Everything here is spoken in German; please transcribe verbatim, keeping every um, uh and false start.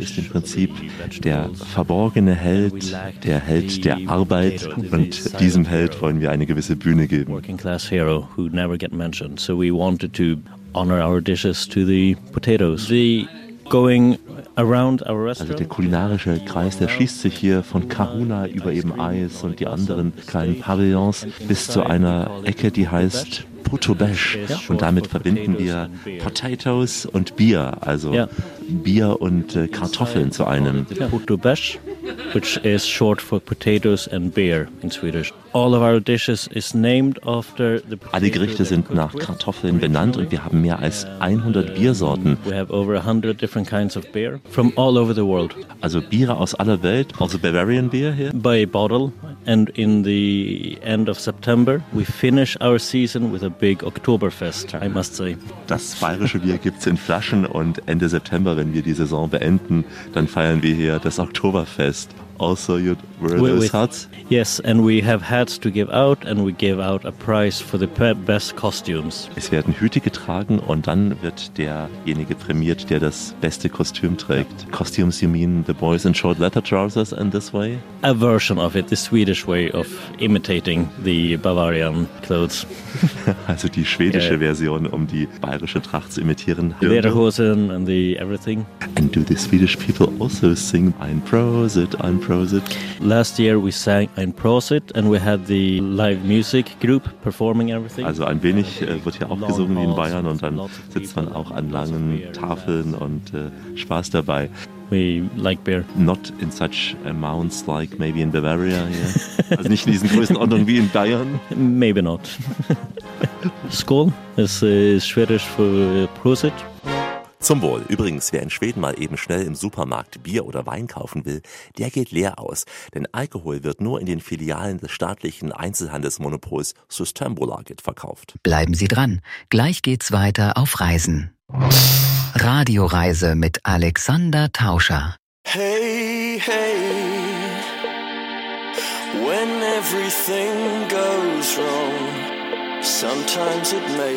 ist im Prinzip der verborgene Held, der Held der Arbeit, und diesem Held wollen wir eine gewisse Bühne geben. Working class hero who never get mentioned. So we wanted to honor our dishes to the potatoes. The going around our restaurant. Also der kulinarische Kreis, der schließt sich hier von Kahuna über eben Eis und die anderen kleinen Pavillons bis zu einer Ecke, die heißt Puto-Besh. Und damit verbinden wir Potatoes und Bier, also ja. Bier und äh, Kartoffeln zu einem. Puto-Besh, which is short for potatoes and beer in Swedish. All of our dishes is named after the Alle Gerichte sind nach Kartoffeln benannt und wir haben mehr als hundert Biersorten. We have over one hundred different kinds of beer from all over the world. Also Biere aus aller Welt, also Bavarian beer here? By bottle, and in the end of September we finish our season with a big Oktoberfest, I must say. Das bayerische Bier gibt's in Flaschen und Ende September, wenn wir die Saison beenden, dann feiern wir hier das Oktoberfest. Also, you wear those hats? Yes, and we have hats to give out, and we give out a prize for the best costumes. Es werden Hüte getragen und dann wird derjenige prämiert, der das beste Kostüm trägt. Costumes, you mean the boys in short leather trousers and this way? A version of it, the Swedish way of imitating the Bavarian clothes. Also die schwedische yeah. Version, um die bayerische Tracht zu imitieren. Lederhosen and the everything. And do the Swedish people also sing Ein Prosit, Ein Prosit? Last year we sang Ein Prosit and we had the live music group performing everything. Also ein wenig äh, wird hier auch gesungen wie in Bayern und dann sitzt man auch an langen Tafeln und äh, Spaß dabei. We like beer. Not in such amounts like maybe in Bavaria. Yeah. Also nicht in diesen Größenordnungen wie in Bayern. Maybe not. Skål is uh, Swedish for Prosit. Zum Wohl. Übrigens, wer in Schweden mal eben schnell im Supermarkt Bier oder Wein kaufen will, der geht leer aus. Denn Alkohol wird nur in den Filialen des staatlichen Einzelhandelsmonopols Systembolaget verkauft. Bleiben Sie dran. Gleich geht's weiter auf Reisen. Radioreise mit Alexander Tauscher. Hey, hey, when everything goes wrong, sometimes it may